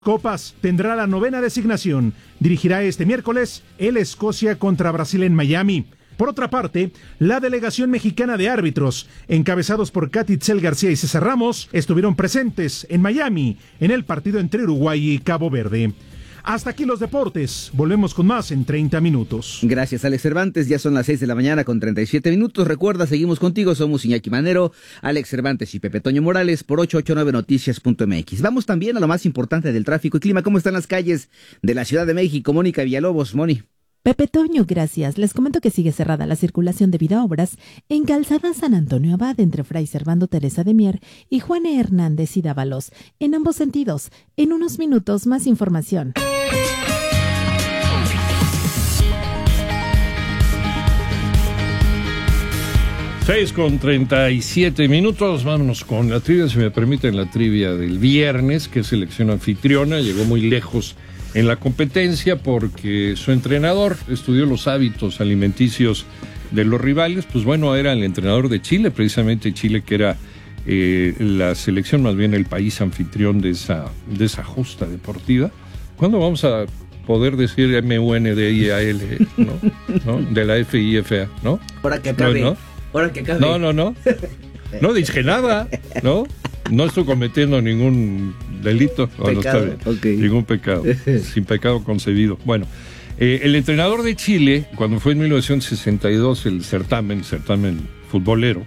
Copas tendrá la 9ª designación. Dirigirá este miércoles el Escocia contra Brasil en Miami. Por otra parte, la delegación mexicana de árbitros, encabezados por Katy Itzel García y César Ramos, estuvieron presentes en Miami en el partido entre Uruguay y Cabo Verde. Hasta aquí los deportes. Volvemos con más en 30 minutos. Gracias, Alex Cervantes. Ya son las 6 de la mañana con 37 minutos. Recuerda, seguimos contigo. Somos Iñaki Manero, Alex Cervantes y Pepe Toño Morales por 889noticias.mx. Vamos también a lo más importante del tráfico y clima. ¿Cómo están las calles de la Ciudad de México? Mónica Villalobos. Moni. Pepe Toño, gracias. Les comento que sigue cerrada la circulación debido a obras en Calzada San Antonio Abad entre Fray Servando Teresa de Mier y Juan E. Hernández y Dávalos. En ambos sentidos. En unos minutos, más información. Seis con 37 minutos, vámonos con la trivia, si me permiten, la trivia del viernes, que es selección anfitriona, llegó muy lejos en la competencia porque su entrenador estudió los hábitos alimenticios de los rivales, pues bueno, era el entrenador de Chile, precisamente Chile que era la selección, más bien el país anfitrión de esa justa deportiva. ¿Cuándo vamos a poder decir MUNDIAL, ¿no? De la FIFA, ¿no? Ahora que acabe. No. Ahora que acabe. No. No dije nada, ¿no? No estoy cometiendo ningún delito. Pecado, está bien. Okay. Ningún pecado. Sin pecado concebido. Bueno, el entrenador de Chile, cuando fue en 1962 el certamen futbolero,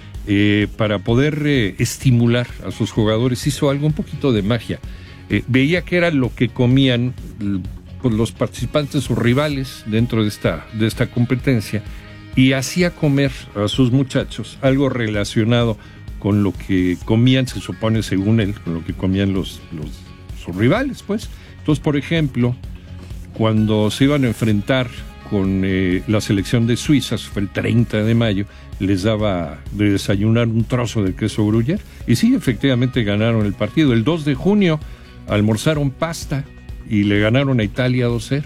para poder estimular a sus jugadores, hizo algo, un poquito de magia. Veía que era lo que comían pues, los participantes, sus rivales, dentro de esta competencia, y hacía comer a sus muchachos algo relacionado con lo que comían, se supone, según él, con lo que comían sus rivales, pues. Entonces, por ejemplo, cuando se iban a enfrentar con la selección de Suiza, fue el 30 de mayo, les daba de desayunar un trozo de queso Gruyère, y sí, efectivamente ganaron el partido. El 2 de junio almorzaron pasta y le ganaron a Italia 2-0.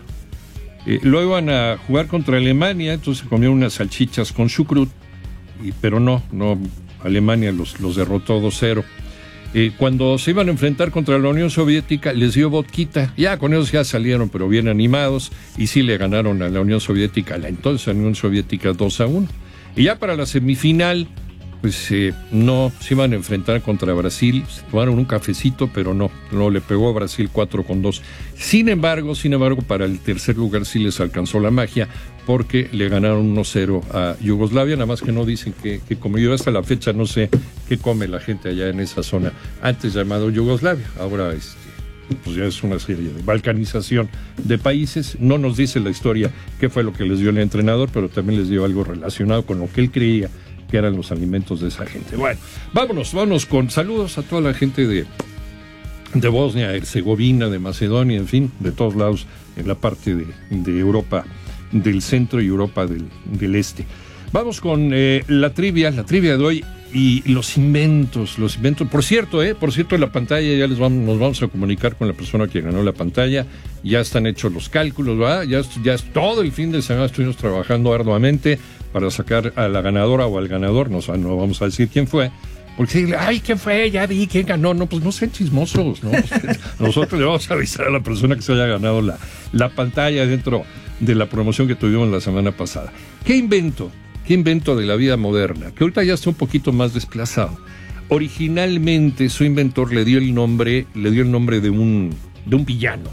Luego iban a jugar contra Alemania, entonces comieron unas salchichas con chucrut, pero no, Alemania los derrotó 2-0. Cuando se iban a enfrentar contra la Unión Soviética, les dio vodquita, ya con ellos ya salieron, pero bien animados, y sí le ganaron a la Unión Soviética, la entonces Unión Soviética 2-1. Y ya para la semifinal, pues no, se iban a enfrentar contra Brasil, se tomaron un cafecito, pero no le pegó a Brasil 4-2. Sin embargo, para el tercer lugar sí les alcanzó la magia, porque le ganaron 1-0 a Yugoslavia, nada más que no dicen que como yo hasta la fecha no sé qué come la gente allá en esa zona, antes llamado Yugoslavia, ahora pues ya es una serie de balcanización de países. No nos dice la historia qué fue lo que les dio el entrenador, pero también les dio algo relacionado con lo que él creía que eran los alimentos de esa gente. Bueno, vámonos con saludos a toda la gente de Bosnia, Herzegovina, de Macedonia, en fin, de todos lados, en la parte de Europa del centro y Europa del este. Vamos con la trivia de hoy y los inventos. Por cierto, en la pantalla ya nos vamos a comunicar con la persona que ganó la pantalla. Ya están hechos los cálculos, ¿verdad? Ya es todo el fin de semana estuvimos trabajando arduamente para sacar a la ganadora o al ganador. No vamos a decir quién fue, porque ¿quién fue? Ya vi quién ganó. No, pues no sean chismosos, ¿no? Nosotros le vamos a avisar a la persona que se haya ganado la pantalla dentro de la promoción que tuvimos la semana pasada. ¿Qué invento de la vida moderna, que ahorita ya está un poquito más desplazado? Originalmente su inventor le dio el nombre de un villano,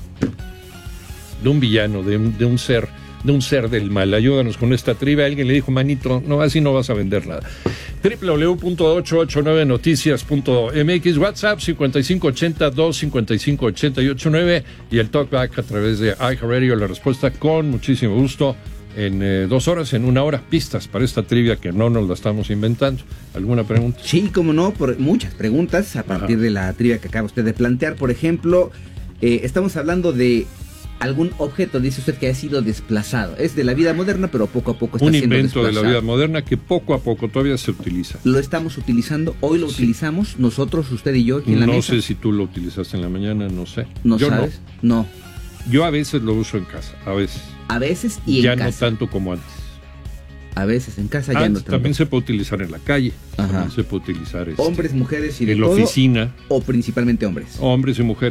de un ser del mal. Ayúdanos con esta trivia. Alguien le dijo, manito, no, así no vas a vender nada. www.889noticias.mx, WhatsApp 5580-255-889 y el talkback a través de iHeartRadio. La respuesta con muchísimo gusto en 2 horas, en 1 hora, pistas para esta trivia que no nos la estamos inventando. ¿Alguna pregunta? Sí, cómo no, muchas preguntas a partir de la trivia que acaba usted de plantear. Por ejemplo, estamos hablando de algún objeto, dice usted, que ha sido desplazado. Es de la vida moderna, pero poco a poco está siendo desplazado. Un invento de la vida moderna que poco a poco todavía se utiliza. Lo estamos utilizando, hoy lo utilizamos, nosotros, usted y yo, aquí en la mesa. No sé si tú lo utilizaste en la mañana, no sé. ¿No yo sabes? No. Yo a veces lo uso en casa, a veces. A veces y ya en casa. Ya no tanto como antes. A veces en casa ya no tanto. También se puede utilizar en la calle. Ajá. También se puede utilizar hombres, mujeres y de en la oficina. ¿O principalmente hombres? Hombres y mujeres.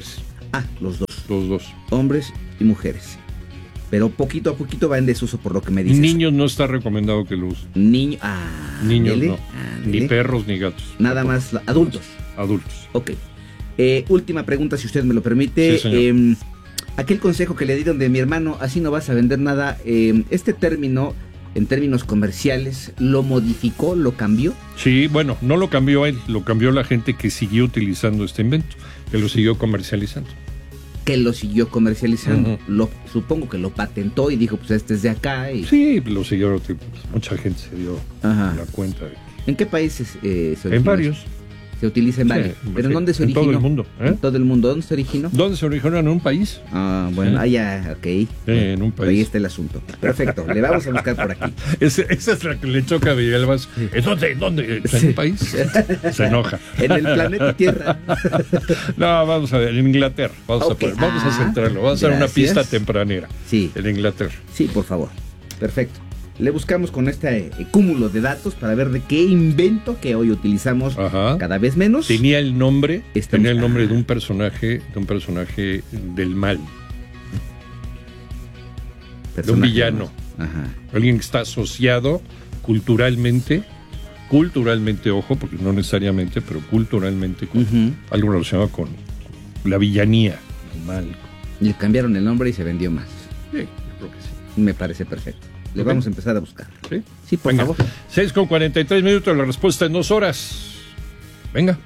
Los dos. Los dos. Hombres y mujeres. Pero poquito a poquito va en desuso por lo que me dices. Niños no está recomendado que lo usen. Niños no. Ni perros ni gatos. Nada más adultos. Adultos. Ok. Última pregunta, si usted me lo permite. Sí, señor. Aquel consejo que le dieron de mi hermano, así no vas a vender nada. Este término, en términos comerciales, ¿lo modificó, lo cambió? Sí, bueno, no lo cambió él, lo cambió la gente que siguió utilizando este invento, que lo siguió comercializando. Que lo siguió comercializando. Uh-huh. Supongo que lo patentó y dijo, pues este es de acá. Sí, lo siguió, mucha gente se dio la cuenta. ¿En qué países se originó? En varios. Se utiliza en varios. ¿Pero en dónde se originó? En todo el mundo. En todo el mundo. ¿Dónde se originó? ¿Dónde se originó? En un país. Bueno, ok. En un país. Ahí está el asunto. Perfecto, le vamos a buscar por aquí. Esa es la que le choca a Villalbazo. ¿En dónde? ¿En un país? Se enoja. En el planeta Tierra. No, vamos a ver, en Inglaterra. Vamos a centrarlo. Vamos a hacer una pista tempranera. Sí. En Inglaterra. Sí, por favor. Perfecto. Le buscamos con este cúmulo de datos para ver de qué invento que hoy utilizamos cada vez menos. Tenía el nombre de un personaje del mal. De un villano. Alguien que está asociado culturalmente, ojo, porque no necesariamente, pero culturalmente con algo relacionado con la villanía, el mal. Le cambiaron el nombre y se vendió más. Sí, creo que sí. Me parece perfecto. Le vamos a empezar a buscar. Sí, sí, por favor. 6:43, la respuesta en 2 horas. Venga.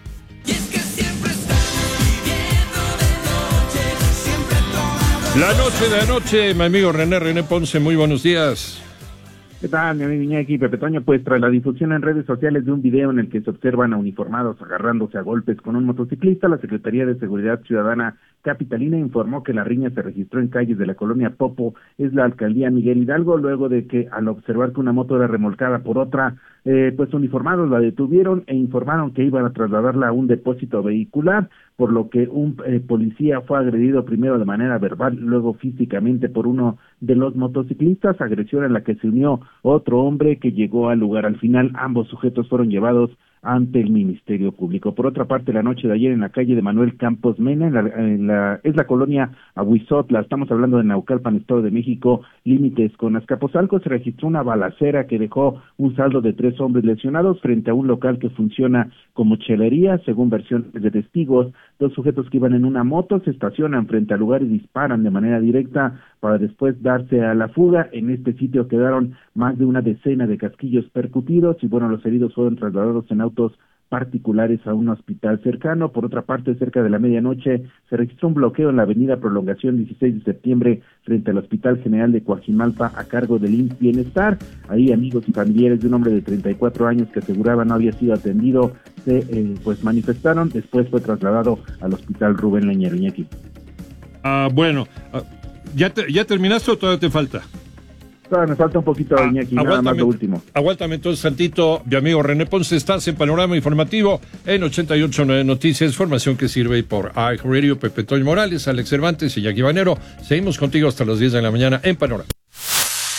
La noche de anoche, mi amigo René Ponce, muy buenos días. ¿Qué tal, mi amigo Iñaki Pepe Toño? Pues tras la difusión en redes sociales de un video en el que se observan a uniformados agarrándose a golpes con un motociclista, la Secretaría de Seguridad Ciudadana capitalina informó que la riña se registró en calles de la colonia Popo, es la alcaldía Miguel Hidalgo, luego de que al observar que una moto era remolcada por otra, pues uniformados la detuvieron e informaron que iban a trasladarla a un depósito vehicular, por lo que un policía fue agredido primero de manera verbal, luego físicamente por uno de los motociclistas, agresión en la que se unió otro hombre que llegó al lugar. Al final, ambos sujetos fueron llevados ante el Ministerio Público. Por otra parte, la noche de ayer en la calle de Manuel Campos Mena, es la colonia Ahuizotla, estamos hablando de Naucalpan, Estado de México, límites con Azcapotzalco, se registró una balacera que dejó un saldo de 3 hombres lesionados frente a un local que funciona como chelería, según versiones de testigos. 2 sujetos que iban en una moto se estacionan frente al lugar y disparan de manera directa para después darse a la fuga. En este sitio quedaron más de una decena de casquillos percutidos y bueno, los heridos fueron trasladados en autos particulares a un hospital cercano. Por otra parte, cerca de la medianoche se registró un bloqueo en la avenida Prolongación 16 de septiembre frente al Hospital General de Coajimalpa a cargo del IMSS Bienestar. Ahí amigos y familiares de un hombre de 34 años que aseguraba no había sido atendido se pues manifestaron. Después fue trasladado al Hospital Rubén Leñero. Iñaki. Bueno, ¿ya terminaste o todavía te falta? Me falta un poquito, Iñaki, nada más lo último. Aguántame entonces tantito, mi amigo René Ponce, estás en Panorama Informativo en 88.9 Noticias, información que sirve por iHeartRadio, Pepe Toño Morales, Alex Cervantes y Iñaki Banero. Seguimos contigo hasta las 10 de la mañana en Panorama.